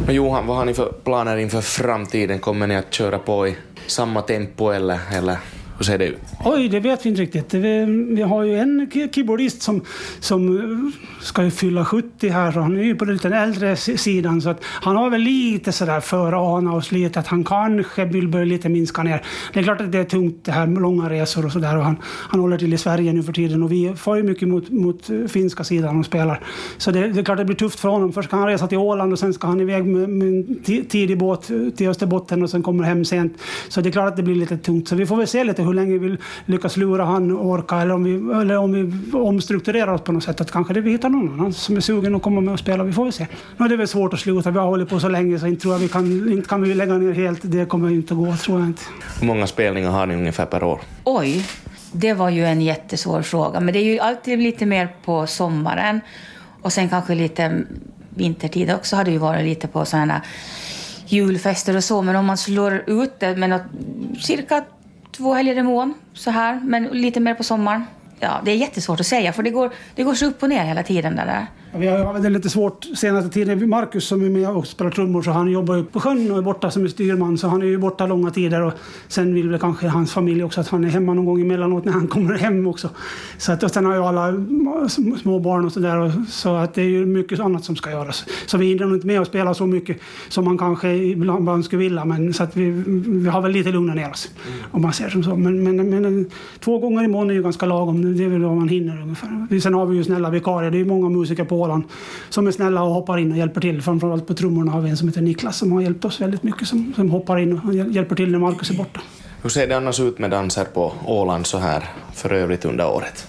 Och Johan, vad har ni för planer inför framtiden? Kommer ni att köra på i samma tempo eller hur ser det ut? Oj, det vet vi inte riktigt. Vi har ju en keyboardist som ska ju fylla 70 här, så han är ju på den lite äldre sidan, så att han har väl lite sådär för ana oss lite att han kanske vill börja lite minska ner. Det är klart att det är tungt det här med långa resor och sådär, och han håller till i Sverige nu för tiden, och vi får ju mycket mot finska sidan och spelar. Så det är klart att det blir tufft för honom. Först ska han resa till Åland och sen ska han iväg med en tidig båt till Österbotten och sen kommer hem sent. Så det är klart att det blir lite tungt. Så vi får väl se lite hur länge vi lyckas lura han och orka, eller om vi omstrukturerar oss på något sätt, att kanske vi hittar någon annan som är sugen att komma med och spela. Vi får väl se. Nu är det väl svårt att sluta. Vi har hållit på så länge så inte tror jag inte kan vi lägga ner helt. Det kommer inte att gå, tror jag inte. Hur många spelningar har ni ungefär per år? Oj, det var ju en jättesvår fråga. Men det är ju alltid lite mer på sommaren. Och sen kanske lite vintertid också har det ju varit lite på sådana julfester och så. Men om man slår ut det med cirka 2 helger i mån så här, men lite mer på sommaren. Ja, det är jättesvårt att säga, för det går så upp och ner hela tiden där. Vi har det lite svårt senaste tiden. Marcus som är med och spelar trummor, så han jobbar ju på sjön och är borta som är styrman, så han är ju borta långa tider, och sen vill väl kanske hans familj också att han är hemma någon gång emellanåt när han kommer hem också. Så att, och sen har ju alla små barn och sådär, så att det är ju mycket annat som ska göras. Så vi hinner inte med att spela så mycket som man kanske ibland skulle vilja, men så att vi har väl lite lugna ner oss, om man ser som så. Men 2 gånger i månaden är ju ganska lagom, det är väl vad man hinner ungefär. Sen har vi ju snälla vikarier, det är ju många musiker på Åland som är snälla och hoppar in och hjälper till. Framförallt på trummorna har vi en som heter Niklas som har hjälpt oss väldigt mycket, som hoppar in och hjälper till när Marcus är borta. Hur ser det annars ut med danser på Åland så här för övrigt under året?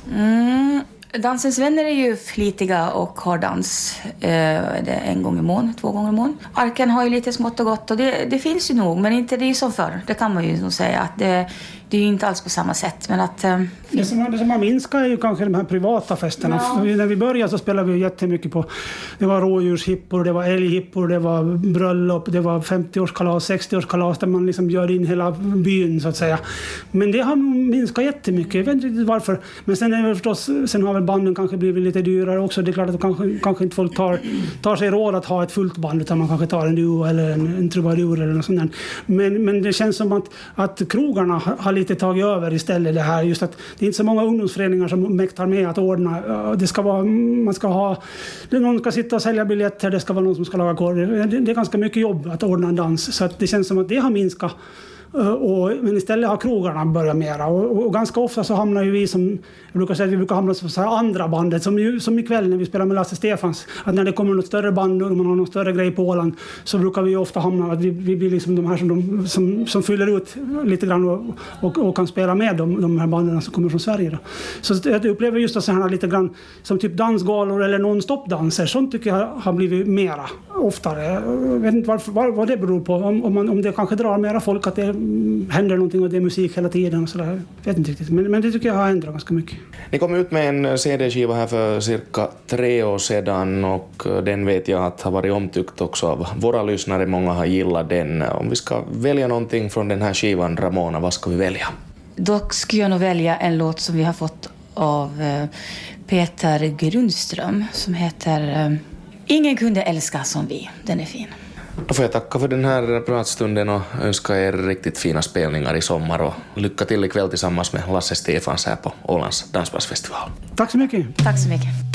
Dansens vänner är ju flitiga och har dans det 1 gång i mån, 2 gånger i mån. Arken har ju lite smått och gott, och det finns ju nog, men inte det är som förr. Det kan man ju nog säga, att det är ju inte alls på samma sätt. Men att, det som man minskar är ju kanske de här privata festerna. Ja. När vi började så spelade vi jättemycket på. Det var rådjurshippor, det var älghippor, det var bröllop, det var 50-årskalas, 60-årskalas där man liksom gör in hela byn så att säga. Men det har minskat jättemycket. Jag vet inte riktigt varför. Men sen är det förstås, sen har väl banden kanske blivit lite dyrare också. Det är klart att kanske inte folk tar sig råd att ha ett fullt band, utan man kanske tar en duo eller en trubadur eller något sånt där. Men det känns som att krogarna har lite tagit över istället det här, just att det är inte så många ungdomsföreningar som mäktar med att ordna. Det ska vara, någon ska sitta och sälja biljetter, det ska vara någon som ska laga korv. Det är ganska mycket jobb att ordna en dans, så att det känns som att det har minskat. Men istället har krogarna börjat mera, och ganska ofta så hamnar ju vi, som jag brukar säga, att vi brukar hamna på så här andra bandet, som ikväll när vi spelar med Lasse Stefans, att när det kommer något större band och man har någon större grej på Åland, så brukar vi ofta hamna att vi blir liksom de här som fyller ut lite grann och kan spela med de här banden som kommer från Sverige då. Så jag upplever just så här lite grann som typ dansgalor eller non-stop-danser, sånt tycker jag har blivit mera oftare. Jag vet inte vad det beror på, om det kanske drar mera folk, att det händer någonting och det är musik hela tiden och sådär. Jag vet inte riktigt, men det tycker jag har ändrat ganska mycket. Ni kom ut med en CD-skiva här för cirka 3 år sedan, och den vet jag att har varit omtyckt också av våra lyssnare. Många har gillat den. Om vi ska välja någonting från den här skivan, Ramona, vad ska vi välja? Då skulle jag nog välja en låt som vi har fått av Peter Grundström, som heter Ingen kunde älska som vi. Den är fin. Då får jag tacka för den här pratstunden och önska er riktigt fina spelningar i sommar, och lycka till ikväll tillsammans med Lasse Stefans här på Ålands dansbandsfestival. Tack så mycket. Tack så mycket.